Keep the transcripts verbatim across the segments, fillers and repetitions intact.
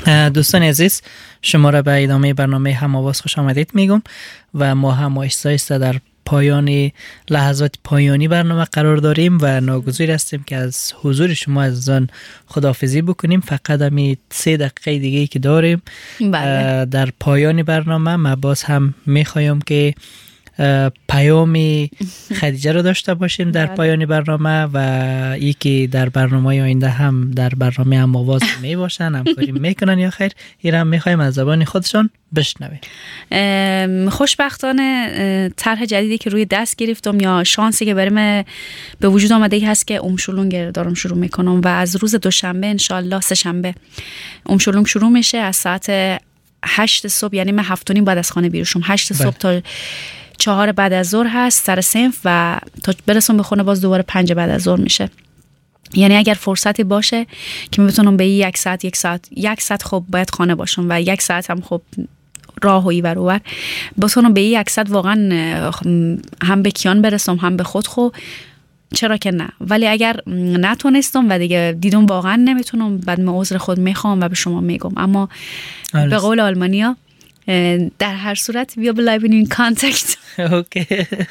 دوستان عزیز، شما را به ادامه برنامه هم‌آواز خوش آمدید میگم و ما هم آهسته آهسته در پایان لحظات پایانی برنامه قرار داریم و ناگزیر هستیم که از حضور شما عزیزان خداحافظی بکنیم. فقط همین سه دقیقه دیگه که داریم بله. در پایان برنامه ما باز هم میخوایم که پیام خدیجه رو داشته باشیم در پایان برنامه و یکی در برنامه آینده هم در برنامه هم‌آواز می باشن، همکاری میکنن یا خیر، این هم میخوایم از زبان خودشون بشنویم. خوشبختانه طرح جدیدی که روی دست گرفتم یا شانسی که برام به وجود آمده ای هست که اومشولونگ دارم شروع میکنم و از روز دوشنبه انشالله سه شنبه اومشولونگ شروع میشه از ساعت هشت صبح، یعنی من هفت و نیم بعد از خانه بیرون شم، هشت صبح تا چهار بعد از ظهر هست سر صنف و تا برسم به خونه باز دوباره پنج بعد از ظهر میشه. یعنی اگر فرصتی باشه که من بتونم به یک ساعت یک ساعت یک ساعت خب باید خانه باشم و یک ساعت هم خب راه و ایور اوور بتونم به یک ساعت واقعا هم به کیان برسم هم به خود خو چرا که نه. ولی اگر نتونستم و دیگه دیدم واقعا نمیتونم، بعد من عذر خود میخوام و به شما میگم. اما به قول آلمانیا در هر صورت بیا بلایبین این کانتکت. اوکی.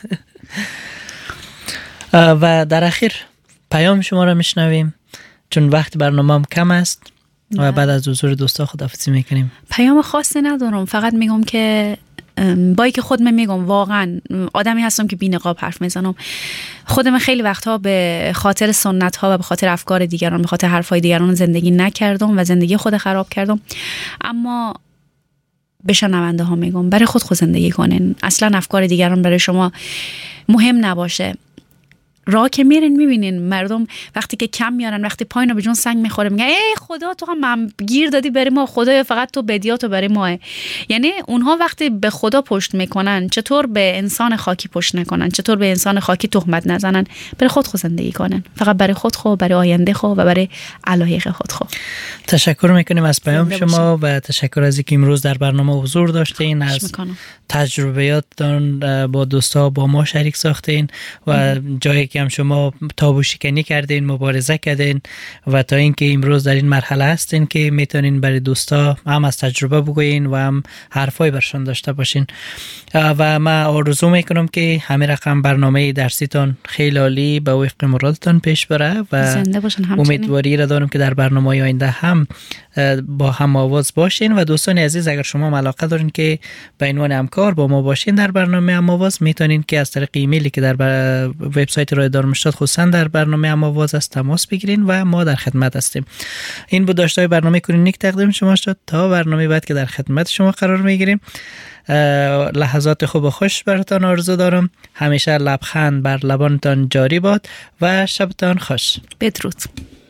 و در اخیر پیام شما را میشنویم چون وقت برنامه هم کم است و بعد از حضور دوستا خداحافظی میکنیم. پیام خاصی ندارم، فقط میگم که بایی که خودم میگم واقعا آدمی هستم که بی نقاب حرف میزنم. خودم خیلی وقتها به خاطر سنت ها و به خاطر افکار دیگران، به خاطر حرفای دیگران زندگی نکردم و زندگی خود خراب کردم. اما به شنونده ها میگم برای خود خود زندگی کنین، اصلا افکار دیگران برای شما مهم نباشه. راه که میرین میبینین مردم وقتی که کم میارن، وقتی پایین به جون سنگ میخوره میگن ای خدا تو هم گیر دادی برای ما، خدایا فقط تو بدیاتو برای ماه. یعنی اونها وقتی به خدا پشت میکنن چطور به انسان خاکی پشت نکنن، چطور به انسان خاکی تهمت نزنن. برای خود خود زندگی کنن، فقط برای خود خود، برای آینده خود و برای علایق خود خود. تشکر میکنیم از پیام شما و تشکر از اینکه امروز در برنامه حضور داشتین، از تجربیاتتون با دوستا با ما شریک ساختین و جایی که هم شما تابو شکنی کردین، مبارزه کردین و تا اینکه امروز در این مرحله هستین که میتونین برای دوستا هم از تجربه بگوین و هم حرفای برشون داشته باشین. و من آرزو میکنم که همین رقم برنامه درسیتون خیلی عالی به وفق مرادتون پیش بره و امیدواری را دارم که در برنامه آینده هم با هم آواز باشین. و دوستان عزیز اگر شما علاقه دارین که به عنوان همکار با ما باشین در برنامه هم آواز، میتونین که از طریق ایمیلی که در وبسایت رادیو دارمشتات خصوصا در برنامه هم آواز است تماس بگیرین و ما در خدمت هستیم. این بود داشتای برنامه کلینیک تقدیم شما شد. تا برنامه بعد که در خدمت شما قرار میگیریم، لحظات خوب و خوش براتان آرزو دارم. همیشه لبخند بر لبانتان جاری باد و شبتان خوش. بدرود.